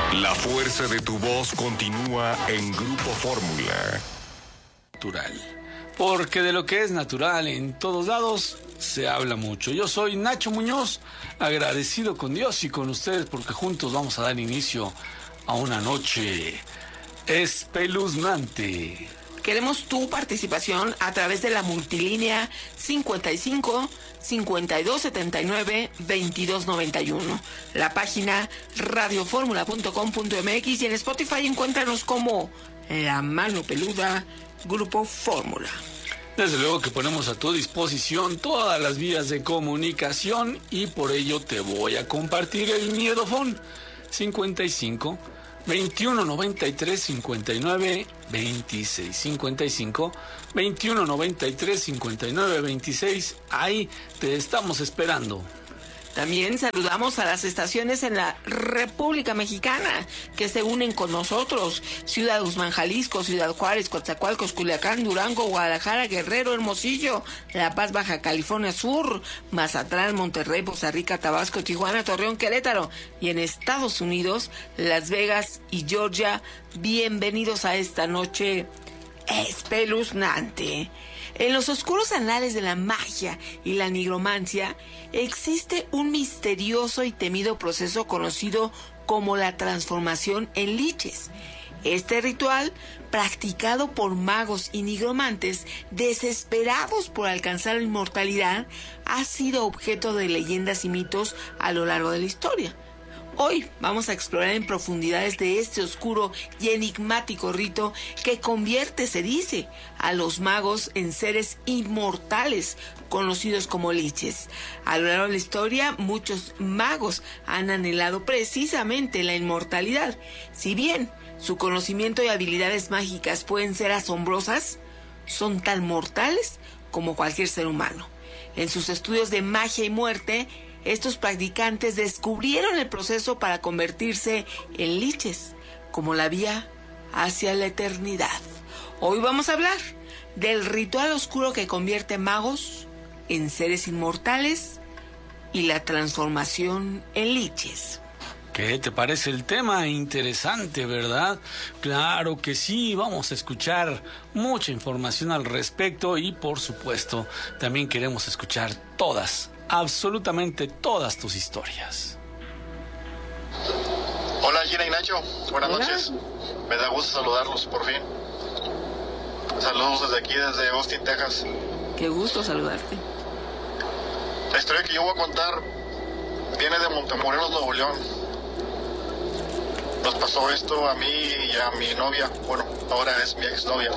La fuerza de tu voz continúa en Grupo Fórmula. Natural. Porque de lo que es natural en todos lados se habla mucho. Yo soy Nacho Muñoz, agradecido con Dios y con ustedes porque juntos vamos a dar inicio a una noche espeluznante. Queremos tu participación a través de la multilínea 55 52 79 22 91, la página radioformula.com.mx y en Spotify encuéntranos como La Mano Peluda Grupo Fórmula. Desde luego que ponemos a tu disposición todas las vías de comunicación y por ello te voy a compartir el miedofón 55 21 93 59 26 55 21 93 59 26. Ahí te estamos esperando. También saludamos a las estaciones en la República Mexicana que se unen con nosotros: Ciudad Guzmán, Jalisco, Ciudad Juárez, Coatzacoalcos, Culiacán, Durango, Guadalajara, Guerrero, Hermosillo, La Paz, Baja California Sur, Mazatlán, Monterrey, Poza Rica, Tabasco, Tijuana, Torreón, Querétaro, y en Estados Unidos, Las Vegas y Georgia. Bienvenidos a esta noche espeluznante. En los oscuros anales de la magia y la nigromancia existe un misterioso y temido proceso conocido como la transformación en liches. Este ritual, practicado por magos y nigromantes desesperados por alcanzar la inmortalidad, ha sido objeto de leyendas y mitos a lo largo de la historia. Hoy vamos a explorar en profundidades de este oscuro y enigmático rito que convierte, se dice, a los magos en seres inmortales, conocidos como liches. A lo largo de la historia, muchos magos han anhelado precisamente la inmortalidad. Si bien su conocimiento y habilidades mágicas pueden ser asombrosas, son tan mortales como cualquier ser humano. En sus estudios de magia y muerte, estos practicantes descubrieron el proceso para convertirse en liches, como la vía hacia la eternidad. Hoy vamos a hablar del ritual oscuro que convierte magos en seres inmortales y la transformación en liches. ¿Qué te parece el tema? Interesante, ¿verdad? Claro que sí, vamos a escuchar mucha información al respecto y, por supuesto, también queremos escuchar absolutamente todas tus historias. Hola Gina y Nacho, buenas noches. Me da gusto saludarlos por fin. Saludos desde aquí, desde Austin, Texas. Qué gusto saludarte. La historia que yo voy a contar viene de Montemorelos, Nuevo León. Nos pasó esto a mí y a mi novia, bueno, ahora es mi exnovia.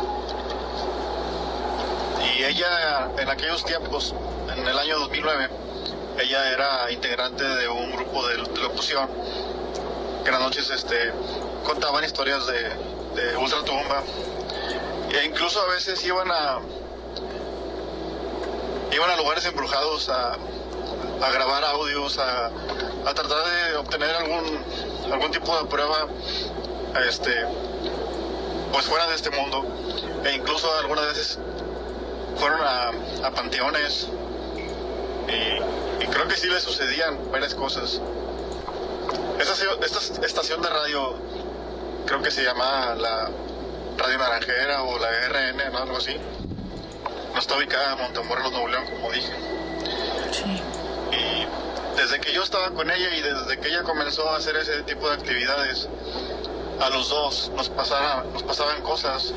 Y ella, en aquellos tiempos, en el año 2009, ella era integrante de un grupo de locución que en las noches contaban historias de ultratumba, e incluso a veces iban a lugares embrujados a grabar audios, a tratar de obtener algún tipo de prueba pues fuera de este mundo, e incluso algunas veces fueron a panteones y creo que sí le sucedían varias cosas. Esta estación de radio, creo que se llama la Radio Naranjera o la RN, ¿no? Algo así. No está ubicada en Montemorelos, Nuevo León, como dije. Sí. Y desde que yo estaba con ella y desde que ella comenzó a hacer ese tipo de actividades, a los dos nos pasaban cosas.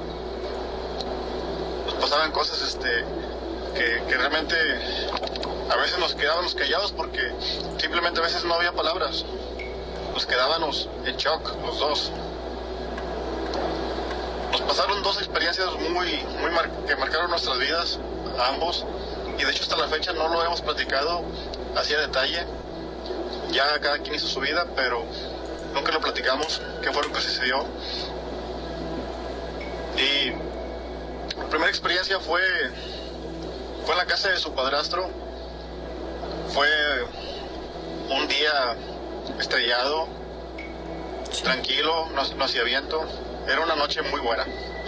Nos pasaban cosas que realmente a veces nos quedábamos callados porque simplemente a veces no había palabras. Nos quedábamos en shock los dos. Nos pasaron dos experiencias que marcaron nuestras vidas a ambos, y de hecho hasta la fecha no lo hemos platicado así a detalle. Ya cada quien hizo su vida, pero nunca lo platicamos qué fue lo que sucedió. Y la primera experiencia fue en la casa de su padrastro. Fue un día estrellado, tranquilo, no hacía viento. Era una noche muy buena.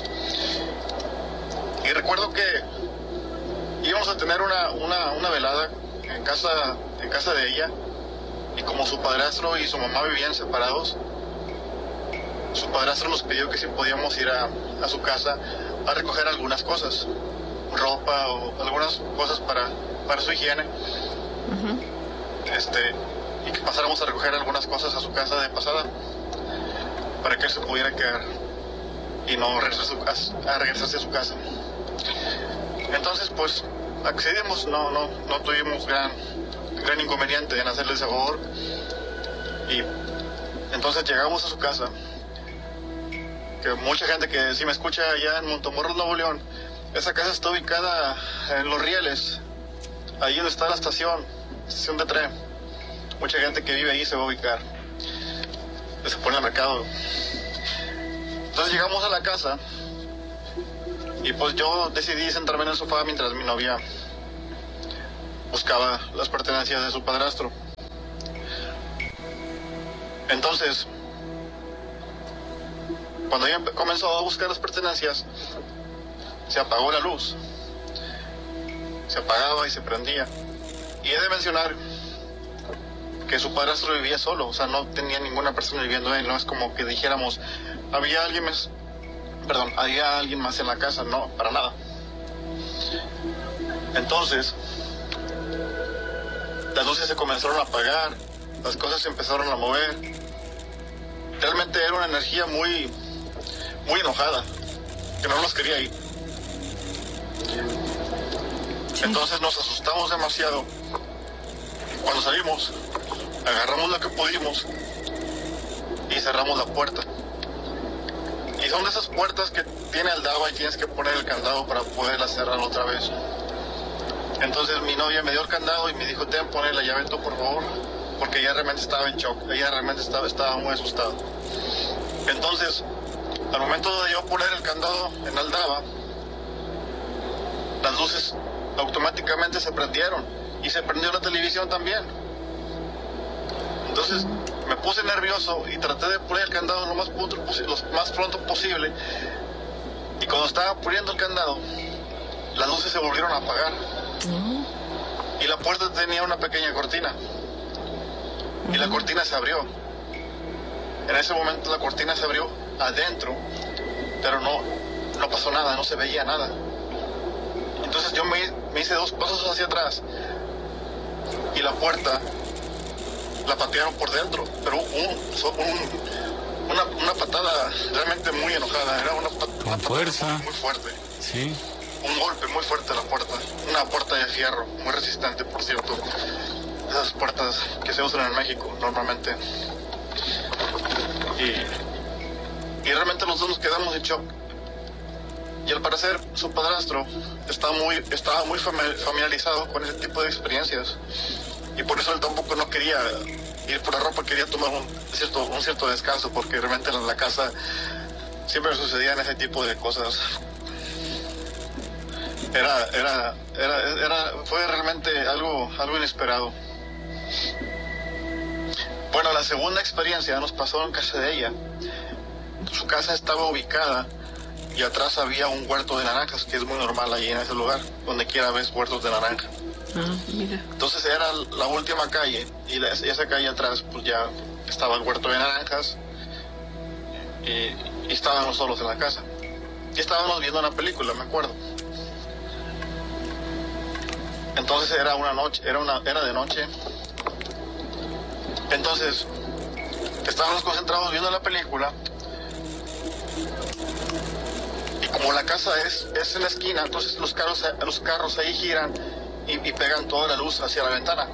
Y recuerdo que íbamos a tener una velada en casa de ella. Y como su padrastro y su mamá vivían separados, su padrastro nos pidió que si podíamos ir a su casa a recoger algunas cosas, ropa o algunas cosas para su higiene. Y que pasáramos a recoger algunas cosas a su casa de pasada para que él se pudiera quedar y no regresarse a su casa. Entonces pues accedimos, no tuvimos gran inconveniente en hacerle ese favor. Y entonces llegamos a su casa, que mucha gente que si me escucha allá en Montemorros, Nuevo León, esa casa está ubicada en Los Rieles, ahí donde está la estación de tren. Mucha gente que vive ahí se va a ubicar, se pone al mercado. Entonces llegamos a la casa y pues yo decidí sentarme en el sofá mientras mi novia buscaba las pertenencias de su padrastro. Entonces, cuando ella comenzó a buscar las pertenencias, se apagó la luz. Se apagaba y se prendía. Y he de mencionar que su padrastro vivía solo, o sea, no tenía ninguna persona viviendo él, no es como que dijéramos, había alguien más en la casa, no, para nada. Entonces, las luces se comenzaron a apagar, las cosas se empezaron a mover. Realmente era una energía muy enojada, que no nos quería ir. Entonces nos asustamos demasiado. Cuando salimos, agarramos lo que pudimos y cerramos la puerta. Y son de esas puertas que tiene aldaba y tienes que poner el candado para poderla cerrar otra vez. Entonces mi novia me dio el candado y me dijo, ponle la llave tú, por favor, porque ella realmente estaba en shock, ella realmente estaba muy asustada. Entonces, al momento de yo poner el candado en aldaba, las luces automáticamente se prendieron y se prendió la televisión también. Entonces me puse nervioso y traté de poner el candado lo más pronto posible. Y cuando estaba poniendo el candado, las luces se volvieron a apagar. Y la puerta tenía una pequeña cortina. Y la cortina se abrió. En ese momento la cortina se abrió adentro, pero no pasó nada, no se veía nada. Entonces yo me hice 2 pasos hacia atrás y la puerta la patearon por dentro, pero una patada realmente muy enojada, era una con fuerza, muy fuerte. Sí. Un golpe muy fuerte a la puerta, una puerta de fierro, muy resistente, por cierto. Esas puertas que se usan en México normalmente. Y realmente los dos nos quedamos en shock. Y al parecer su padrastro estaba muy familiarizado con ese tipo de experiencias. Y por eso él tampoco no quería ir por la ropa, quería tomar un cierto descanso, porque realmente en la casa siempre sucedían ese tipo de cosas. Fue realmente algo inesperado. Bueno, la segunda experiencia nos pasó en casa de ella. Su casa estaba ubicada y atrás había un huerto de naranjas, que es muy normal allí en ese lugar, donde quiera ves huertos de naranja. Mira. Entonces era la última calle y esa calle atrás pues ya estaba el huerto de naranjas y estábamos solos en la casa. Y estábamos viendo una película, me acuerdo. Entonces era de noche. Entonces estábamos concentrados viendo la película y como la casa es en la esquina, entonces los carros ahí giran y pegan toda la luz hacia la ventana.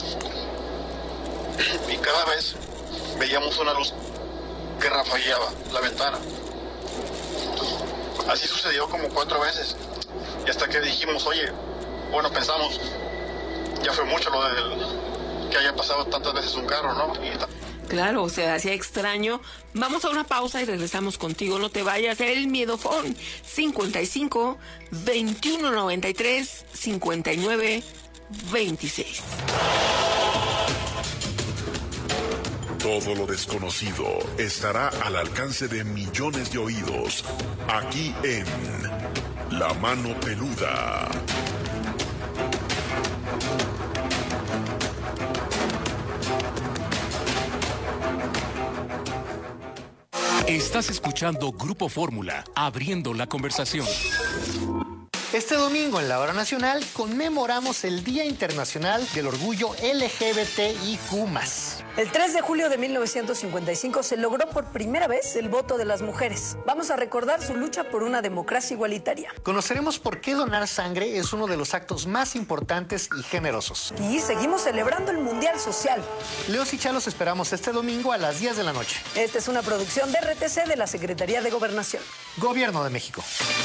Y cada vez veíamos una luz que rafagueaba la ventana. Así sucedió como 4 veces. Y hasta que dijimos, pensamos, ya fue mucho lo que haya pasado tantas veces un carro, ¿no? Claro, se hacía extraño. Vamos a una pausa y regresamos contigo. No te vayas. El Miedofón 55 21 93 59 26. Todo lo desconocido estará al alcance de millones de oídos, aquí en La Mano Peluda. Estás escuchando Grupo Fórmula, abriendo la conversación. Este domingo en la Hora Nacional conmemoramos el Día Internacional del Orgullo LGBTIQ+. El 3 de julio de 1955 se logró por primera vez el voto de las mujeres. Vamos a recordar su lucha por una democracia igualitaria. Conoceremos por qué donar sangre es uno de los actos más importantes y generosos. Y seguimos celebrando el Mundial Social. Leos y Chalos esperamos este domingo a las 10 de la noche. Esta es una producción de RTC de la Secretaría de Gobernación. Gobierno de México.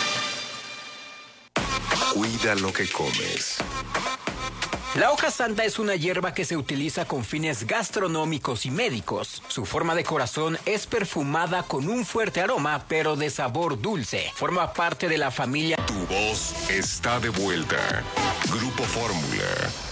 Cuida lo que comes. La hoja santa es una hierba que se utiliza con fines gastronómicos y médicos. Su forma de corazón es perfumada con un fuerte aroma, pero de sabor dulce. Forma parte de la familia. Tu voz está de vuelta. Grupo Fórmula.